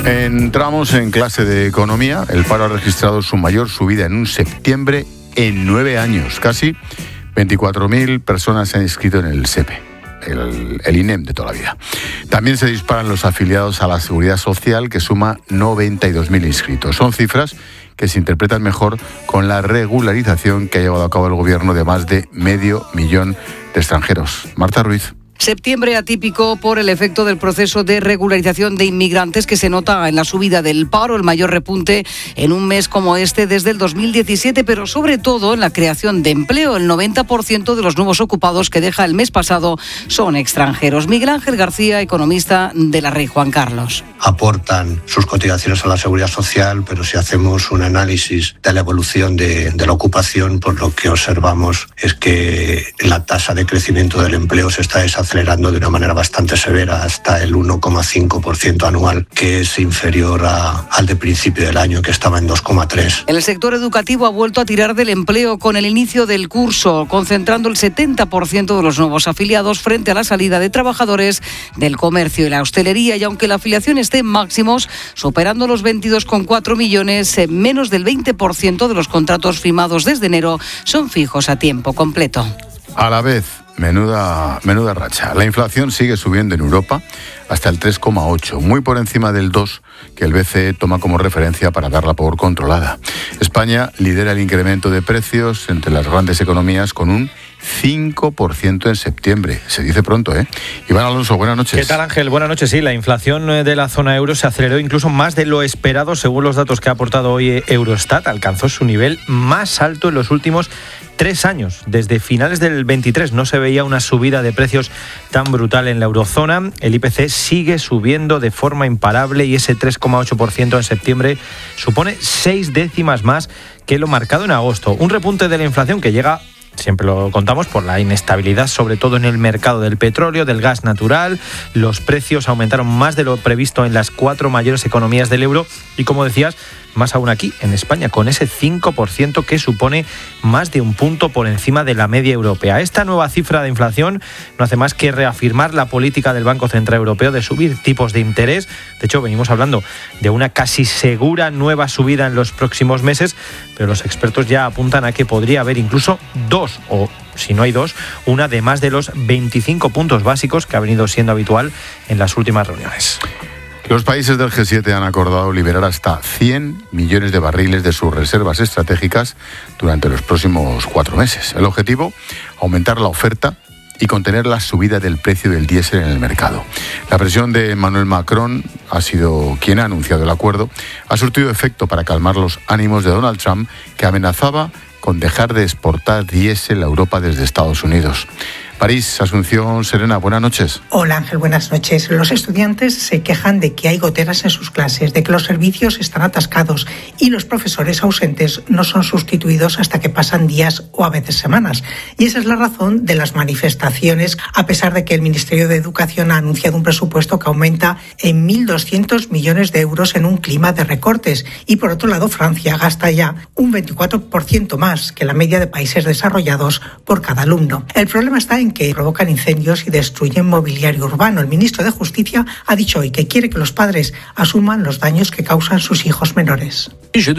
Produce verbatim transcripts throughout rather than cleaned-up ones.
Entramos en clase de economía. El paro ha registrado su mayor subida en un septiembre en nueve años. Casi veinticuatro mil personas se han inscrito en el S E P E, el, el I N E M de toda la vida. También se disparan los afiliados a la Seguridad Social, que suma noventa y dos mil inscritos. Son cifras que se interpretan mejor con la regularización que ha llevado a cabo el gobierno de más de medio millón de extranjeros. Marta Ruiz. Septiembre atípico por el efecto del proceso de regularización de inmigrantes que se nota en la subida del paro, el mayor repunte en un mes como este desde el dos mil diecisiete, pero sobre todo en la creación de empleo. El noventa por ciento de los nuevos ocupados que deja el mes pasado son extranjeros. Miguel Ángel García, economista de la Rey Juan Carlos. Aportan sus cotizaciones a la Seguridad Social, pero si hacemos un análisis de la evolución de, de la ocupación, pues lo que observamos es que la tasa de crecimiento del empleo se está desacelerando acelerando de una manera bastante severa hasta el uno coma cinco por ciento anual, que es inferior a, al de principio del año, que estaba en dos coma tres. El sector educativo ha vuelto a tirar del empleo con el inicio del curso, concentrando el setenta por ciento de los nuevos afiliados frente a la salida de trabajadores del comercio y la hostelería. Y aunque la afiliación esté en máximos, superando los veintidós coma cuatro millones, menos del veinte por ciento de los contratos firmados desde enero son fijos a tiempo completo. A la vez, menuda, menuda racha. La inflación sigue subiendo en Europa hasta el tres coma ocho, muy por encima del dos que el B C E toma como referencia para darla por controlada. España lidera el incremento de precios entre las grandes economías con un cinco por ciento en septiembre. Se dice pronto, ¿eh? Iván Alonso, buenas noches. ¿Qué tal, Ángel? Buenas noches. Sí, la inflación de la zona euro se aceleró incluso más de lo esperado, según los datos que ha aportado hoy Eurostat. Alcanzó su nivel más alto en los últimos tres años. Desde finales del veintitrés no se veía una subida de precios tan brutal en la eurozona. El I P C sigue subiendo de forma imparable y ese tres coma ocho por ciento en septiembre supone seis décimas más que lo marcado en agosto. Un repunte de la inflación que llega, siempre lo contamos, por la inestabilidad, sobre todo en el mercado del petróleo, del gas natural. Los precios aumentaron más de lo previsto en las cuatro mayores economías del euro y, como decías, más aún aquí, en España, con ese cinco por ciento que supone más de un punto por encima de la media europea. Esta nueva cifra de inflación no hace más que reafirmar la política del Banco Central Europeo de subir tipos de interés. De hecho, venimos hablando de una casi segura nueva subida en los próximos meses, pero los expertos ya apuntan a que podría haber incluso dos, o si no hay dos, una de más de los veinticinco puntos básicos que ha venido siendo habitual en las últimas reuniones. Los países del G siete han acordado liberar hasta cien millones de barriles de sus reservas estratégicas durante los próximos cuatro meses. El objetivo, aumentar la oferta y contener la subida del precio del diésel en el mercado. La presión de Emmanuel Macron ha sido quien ha anunciado el acuerdo. Ha surtido efecto para calmar los ánimos de Donald Trump, que amenazaba con dejar de exportar diésel a Europa desde Estados Unidos. París, Asunción Serena, buenas noches. Hola Ángel, buenas noches. Los estudiantes se quejan de que hay goteras en sus clases, de que los servicios están atascados y los profesores ausentes no son sustituidos hasta que pasan días o a veces semanas. Y esa es la razón de las manifestaciones, a pesar de que el Ministerio de Educación ha anunciado un presupuesto que aumenta en mil doscientos millones de euros en un clima de recortes. Y por otro lado, Francia gasta ya un veinticuatro por ciento más que la media de países desarrollados por cada alumno. El problema está en que provocan incendios y destruyen mobiliario urbano. El ministro de Justicia ha dicho hoy que quiere que los padres asuman los daños que causan sus hijos menores. He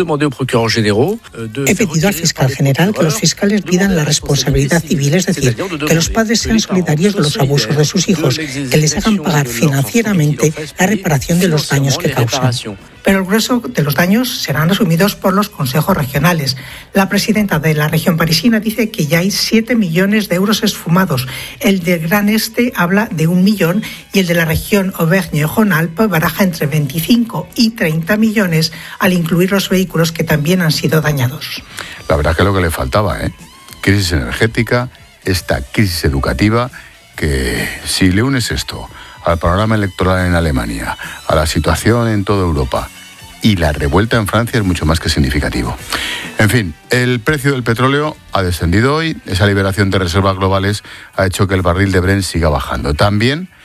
pedido al fiscal general que los fiscales pidan la responsabilidad civil, es decir, que los padres sean solidarios de los abusos de sus hijos, que les hagan pagar financieramente la reparación de los daños que causan. Pero el grueso de los daños serán asumidos por los consejos regionales. La presidenta de la región parisina dice que ya hay siete millones de euros esfumados. El del Gran Este habla de un millón y el de la región Auvergne-Rhône-Alpes baraja entre veinticinco y treinta millones al incluir los vehículos que también han sido dañados. La verdad es que es lo que le faltaba, ¿eh? Crisis energética, esta crisis educativa, que si le unes esto al panorama electoral en Alemania, a la situación en toda Europa y la revuelta en Francia, es mucho más que significativo. En fin, el precio del petróleo ha descendido hoy. Esa liberación de reservas globales ha hecho que el barril de Brent siga bajando. También